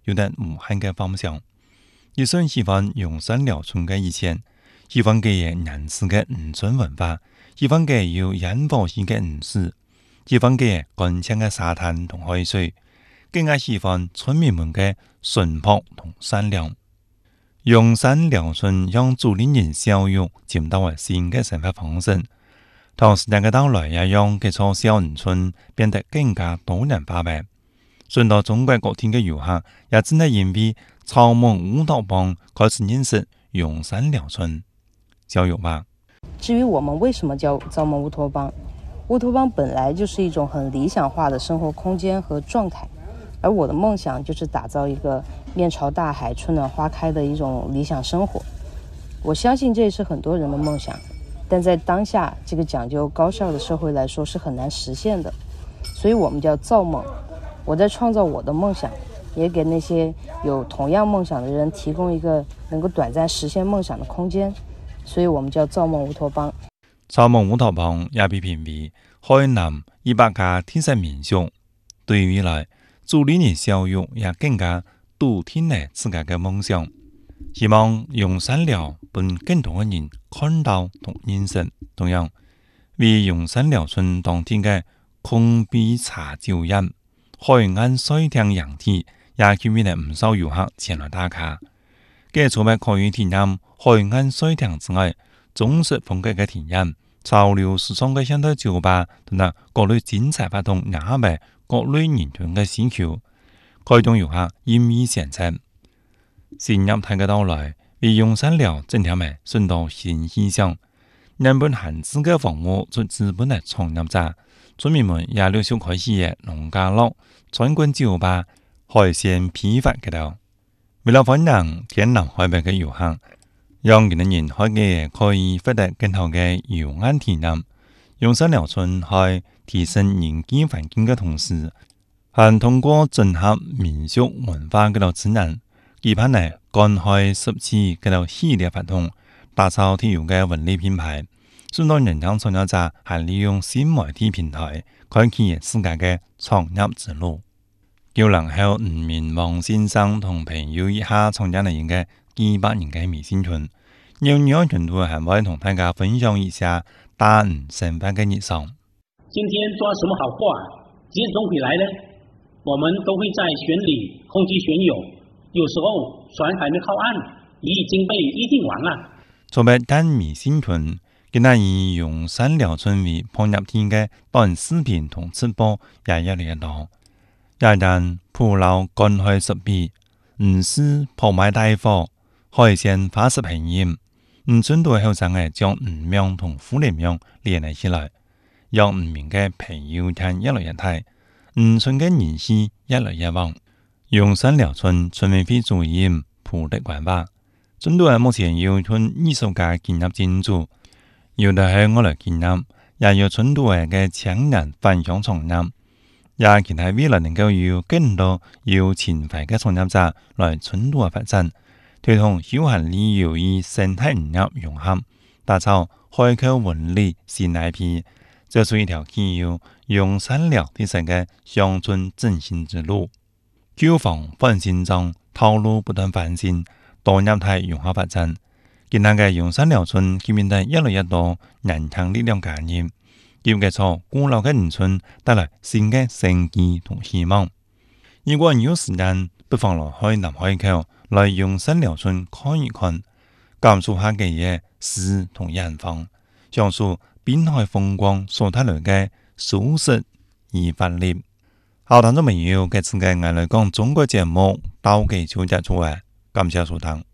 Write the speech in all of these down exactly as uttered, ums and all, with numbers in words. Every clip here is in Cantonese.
有得无限嘅方向。亦算喜歡用山寮村嘅以前，喜歡嘅嘢人士嘅農村文化，喜歡嘅有煙火氣嘅歷史，喜歡嘅乾淨嘅沙灘同海水，更加喜歡村民們嘅淳樸同善良。用山寮村讓主理人教育佔到為新嘅生活方式，同時代嘅到來也讓這座小農村變得更加多元化嘅。順道中國各地嘅遊客也真係因為草蜢烏托邦開始認識用山寮村。小友吧。 至於我們為什麼叫造夢烏托邦，烏托邦本來就是一種很理想化的生活空間和狀態，而我的夢想就是打造一個面朝大海、春暖花開的一種理想生活。我相信這也是很多人的夢想，但在當下這個講究高效的社會來說是很難實現的，所以我們叫造夢。我在創造我的夢想，也給那些有同樣夢想的人提供一個能夠短暫實現夢想的空間，所以我們叫造夢烏托邦。 造夢烏托邦也被評為海南一百家特色民宿，對於未來主理人教育也更加篤定了自己嘅夢想，希望用山寮幫更多嘅人看到同認識。同樣為用山寮村當天嘅空碧茶酒飲、海岸水艇洋體也吸引了唔少遊客前來打卡。嘅除咗可以體驗海岸水艇之外，中式風格嘅體驗、潮流時尚嘅現代酒吧等等各類精彩活動，也為各類人群嘅需求，開動遊客任意選擇。新業態嘅到來，為用山寮整條嘅順道新氣象。原本閒置嘅房屋做資本嘅創業者，村民們也陸續開始嘅農家樂、餐館酒吧、海鮮批發嘅度。為了歡迎天南海北嘅遊客，讓佢哋人開嘅可以獲得更好嘅遊玩體驗。用山寮村喺提升人居環境嘅同時，還通過整合民俗文化嘅度資源，期盼嚟幹開十次嘅度系列活動，打造體育嘅文旅品牌。順道人向創業者還利用新媒體平台，開啟自家嘅創業之路。叫人後五名王先生同朋友以下創建了一個幾百人嘅微信群，有nhiều程度還會同大家分享一下大五生活嘅日常。 今天抓什麼好貨，幾點鐘回來呢？我們都會在船裏空氣旋泳，有時候船還沒靠岸，已經被預定完了。 做俾單微信群，佢哋以用山寮村為創業天嘅短視頻同直播也越嚟越多。也但鋪路乾開食備，唔是鋪賣大貨，海鮮花式平鹽，唔准到後生嘅將五명同互聯網連嚟起來，讓五名嘅朋友圈越來越大，五村嘅人氣越來越旺。用山寮村村民會主任普的關話，準到係目前有村二十家建業建築，有的係我來建業，也有村到係嘅青年返鄉創業。也期待未來能夠有更多有前輩嘅創業者來村度發展，推動休閒旅遊與生態農業融合，打造海口文旅新 I P， 這是一條具有用山寮特色嘅鄉村振興之路。舊房翻新中，套路不斷翻新，多業態融合發展。今日嘅用山寮村吸引得越來越多年輕力量加入。要嘅錯，古老嘅農村帶來新嘅生機同希望。如果有時間，不妨來海南海口，來用山寮村看一看，感受下嘅嘢詩同遠方，享受濱海風光所帶來嘅舒適而活力。好，聽眾朋友，嘅次嘅我來講中國節目到嘅就結束啊，感謝收聽。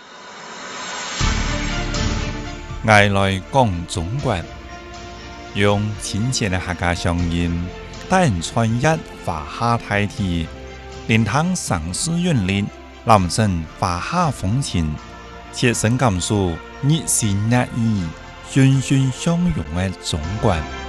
我來講中國。用親切的客家聲音，帶人穿越華夏大地，聆聽城市韻律，攬勝華夏風情，切身感受熱情熱意、欣欣相融的中國。